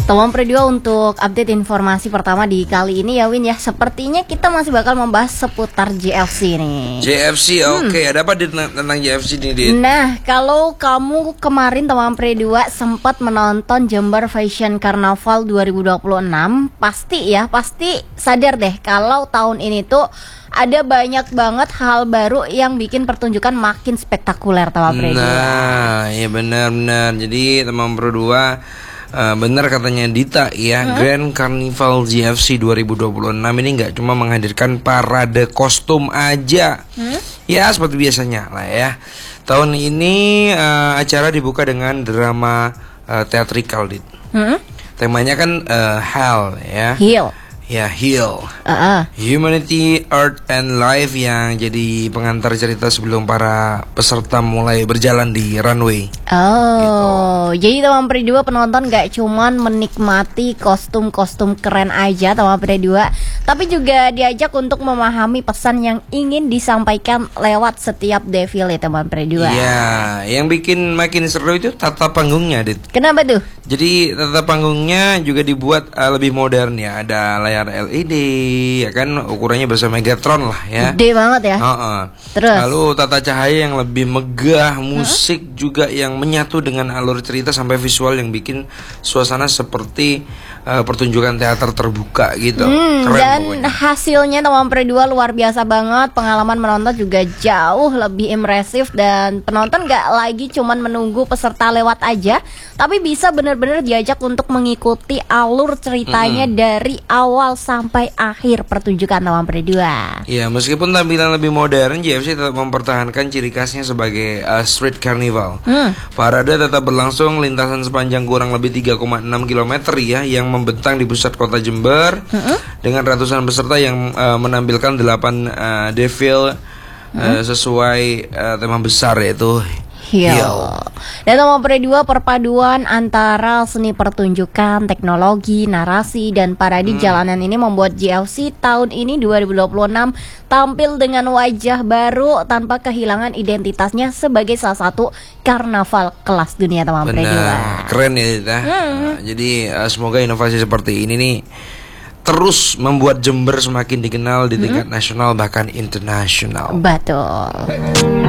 Teman Pro 2 untuk update informasi pertama di kali ini ya Win ya. Sepertinya kita masih bakal membahas seputar JFC nih. JFC, oke. Ada apa tentang JFC nih, Dit? Nah, kalau kamu kemarin teman Pro 2 sempat menonton Jember Fashion Carnaval 2026, pasti sadar deh kalau tahun ini tuh ada banyak banget hal baru yang bikin pertunjukan makin spektakuler teman Pro 2. Nah, ya benar-benar. Jadi teman Pro 2 benar katanya Dita ya, Grand Carnival JFC 2026 ini nggak cuma menghadirkan parade kostum aja, ya seperti biasanya lah ya. Tahun ini acara dibuka dengan drama teatrikal, Dit. Temanya kan Hell ya. Heal. Humanity, Earth, and Life yang jadi pengantar cerita sebelum para peserta mulai berjalan di runway. Jadi teman Pro 2 penonton gak cuman menikmati kostum-kostum keren aja teman Pro 2, tapi juga diajak untuk memahami pesan yang ingin disampaikan lewat setiap defile teman Pro 2. Iya, yang bikin makin seru itu tata panggungnya, Dit. Kenapa tuh? Jadi tata panggungnya juga dibuat lebih modern ya. Ada layar LED ya kan, ukurannya besar Megatron lah ya. Gede banget ya. Terus lalu tata cahaya yang lebih megah, musik juga yang menyatu dengan alur cerita sampai visual yang bikin suasana seperti pertunjukan teater terbuka gitu. Keren dan pokoknya. Hasilnya teman Pro 2 luar biasa banget. Pengalaman menonton juga jauh lebih impresif dan penonton gak lagi cuman menunggu peserta lewat aja, tapi bisa benar-benar diajak untuk mengikuti alur ceritanya dari awal sampai akhir pertunjukan teman Pro 2. Ya, meskipun tampilan lebih modern, JFC tetap mempertahankan ciri khasnya sebagai street carnival. Parade tetap berlangsung lintasan sepanjang kurang lebih 3,6 km ya, yang membentang di pusat kota Jember dengan ratusan peserta yang menampilkan 8 defile sesuai tema besar yaitu Heal. Dan teman Pro 2 perpaduan antara seni pertunjukan, teknologi, narasi, dan parade jalanan ini membuat JFC tahun ini 2026 tampil dengan wajah baru tanpa kehilangan identitasnya sebagai salah satu karnaval kelas dunia teman Pro 2. Keren ya, jadi semoga inovasi seperti ini nih terus membuat Jember semakin dikenal di tingkat nasional bahkan internasional. Betul.